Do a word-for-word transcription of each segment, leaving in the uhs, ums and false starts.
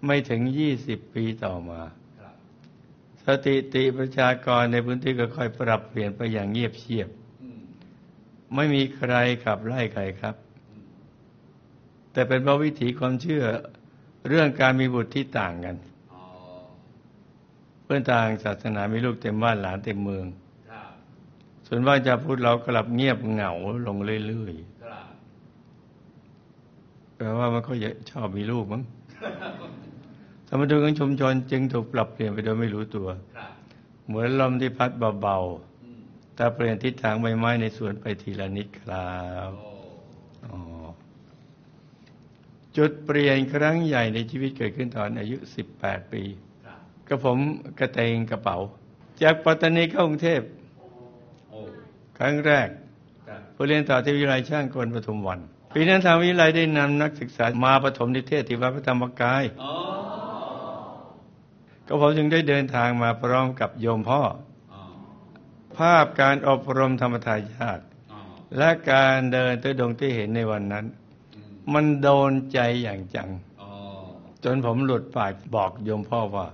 ไม่ถึงยี่สิบปีต่อมาสถิติประชากรในพื้นที่ก็ค่อยปรับเปลี่ยนไปอย่างเงียบเชียบไม่มีใครขับไล่ใครครับแต่เป็นเพราะวิถีความเชื่อเรื่องการมีบุตรที่ต่างกันเพื่อนต่างศาสนามีลูกเต็มบ้านหลานเต็มเมืองส่วนบ้านชาวพุทธเรากลับเงียบเหงาลงเรื่อยๆแปลว่ามันก็ชอบมีลูกมั้งสมดุลของชุมชนจึงถูกปรับเปลี่ยนไปโดยไม่รู้ตัวเหมือนลมที่พัดเบาๆแต่เปลี่ยนทิศทางใบไม้ในสวนไปทีละนิดครับจุดเปลี่ยนครั้งใหญ่ในชีวิตเกิดขึ้นตอนอายุสิบแปดปีกับผมกระเตงกระเป๋าจากปัตตานีเข้ากรุงเทพครั้งแรกเพื่อเรียนต่อที่วิทยาลัยช่างกลปทุมวันปีนั้นทางวิทยาลัยได้นำนักศึกษามาปฐมนิเทศที่วัดพระธรรมกายก็ผมจึงได้เดินทางมาพร้อมกับโยมพ่อภาพการอบรมธรรมทายาทและการเดินตุดงที่เห็นในวันนั้นมันโดนใจอย่างจังจนผมหลุดปากบอกโยมพ่อว่า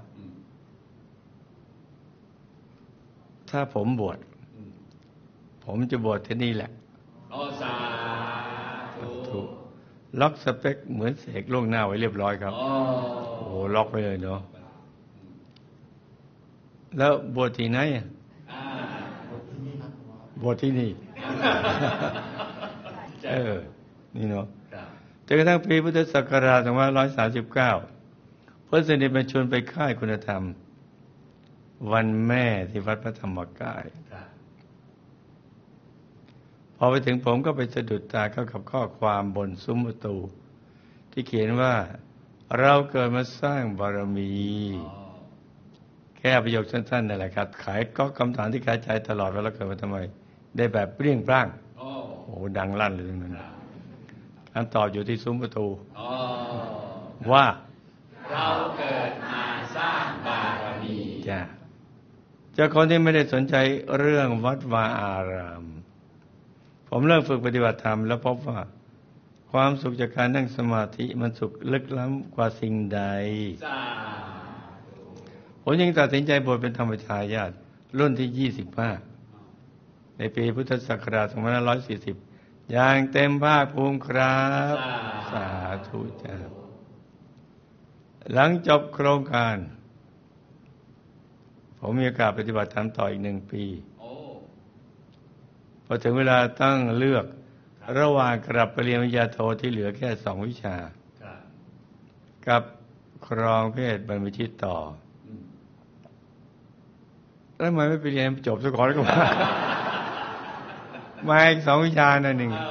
ถ้าผมบวชผมจะบวชที่นี่แหละสาธุล็อกสเปคเหมือนเสกล่วงหน้าไว้เรียบร้อยครับโอ้โหล็อกไปเลยเนาะแล้วบวชที่ไหนบวชที่นี่เออนี่เนาะจนกระทั่งปีพุทธศักราชสองพันห้าร้อยสามสิบเก้าเพื่อนสนิทมาชวนไปค่ายคุณธรรมวันแม่ที่วัดพระธรรมกายพอไปถึงผมก็ไปสะดุดตาเข้ากับข้อความบนซุ้มประตูที่เขียนว่าเราเกิดมาสร้างบารมีแค่ประโยคสั้นๆนั่นแหละครับขายก็คำถามที่คาใจตลอดว่าเราเกิดมาทำไมได้แบบเปรี้ยงปร้างโอ้โหดังลั่นเลยตรงนั้นคำตอบอยู่ที่ซุ้มประตูว่าเราเกิดมาสร้างบารมีจ้ะจากคนที่ไม่ได้สนใจเรื่องวัดวาอารามผมเริ่มฝึกปฏิบัติธรรมแล้วพบว่าความสุขจากการนั่งสมาธิมันสุขลึกล้ำกว่าสิ่งใดผมยังตัดสินใจบวชเป็นธรรมทายาทรุ่นที่ยี่สิบห้าในปีพุทธศักราชสองพันห้าร้อยสี่สิบอย่างเต็มภาคภูมิครับสาธุจ้าหลังจบโครงการผมมีโอกาสปฏิบัติธรรมต่ออีกหนึ่งปีพอถึงเวลาตั้งเลือกระหว่างกลับไปเรียนวิทยาโทที่เหลือแค่สองวิชากับครองเพศบรรพชิตต่อแล้วทำไมไม่ไปเรียนจบซะก่อนก็มามาอีกสองวิชาหน่อยหนึ่ง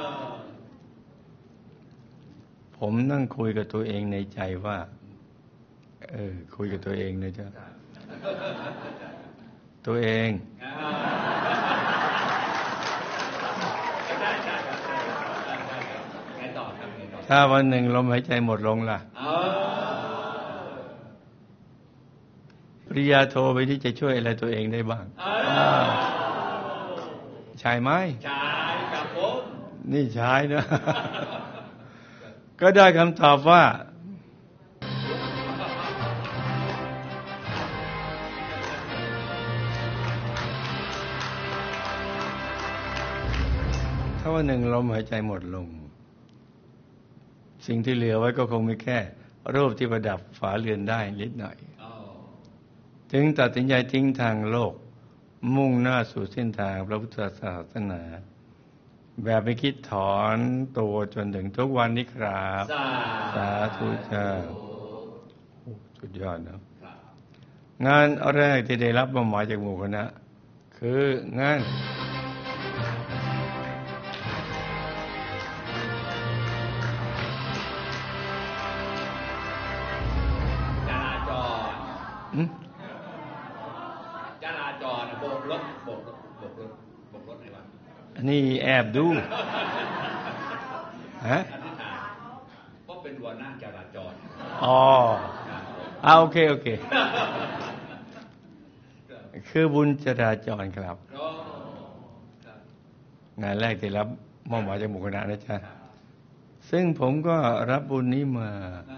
ผมนั่งคุยกับตัวเองในใจว่าเออคุยกับตัวเองนะจ๊ะตัวเองถ้าวันหนึ่งลมหายใจหมดลงล่ะปริญญาโทไปที่จะช่วยอะไรตัวเองได้บ้างใช่ไหมใช่ครับผมนี่ใช่นะก็ได้คำตอบว่าถ้าวันหนึ่งลมหายใจหมดลงสิ่งที่เหลือไว้ก็คงมีแค่รูปที่ประดับฝาเรือนได้นิดหน่อยถึงตัดสินใจทิ้งทางโลกมุ่งหน้าสู่เส้นทางพระพุทธศาสนาแบบไม่คิดถอนตัวจนถึงทุกวันนี้ครับสาธุจ้าสุดยอดนะงานแรกที่ได้รับมอบหมายจากหมู่คณะคืองานจราจรโบกรถโบกรถโบกรถโบกรถไหนวะนี่แอบดูฮะก็เป็นหัวหน้าจราจรอ๋อเอาโอเคโอเคคือบุญจราจรครับงานแรกที่รับมอบหมายจากหมู่คณะนะจ๊ะซึ่งผมก็รับบุญนี้มา